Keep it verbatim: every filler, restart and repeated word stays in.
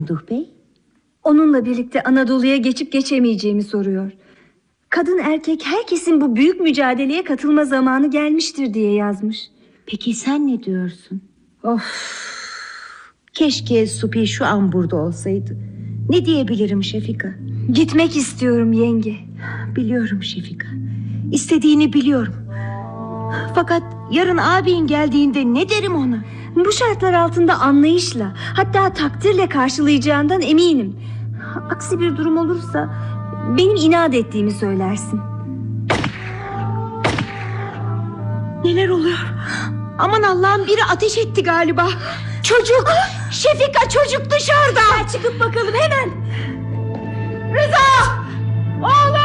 Duh Bey? Onunla birlikte Anadolu'ya geçip geçemeyeceğimi soruyor. Kadın erkek herkesin bu büyük mücadeleye katılma zamanı gelmiştir diye yazmış. Peki sen ne diyorsun? Of. Keşke Supi şu an burada olsaydı. Ne diyebilirim Şefika? Gitmek istiyorum yenge. Biliyorum Şefika. İstediğini biliyorum. Fakat yarın abin geldiğinde ne derim ona? Bu şartlar altında anlayışla, hatta takdirle karşılayacağından eminim. Aksi bir durum olursa benim inat ettiğimi söylersin. Neler oluyor? Aman Allah'ım, biri ateş etti galiba. Çocuk! Şefika, çocuk dışarıda! Gel çıkıp bakalım hemen. Rıza! Oğlum!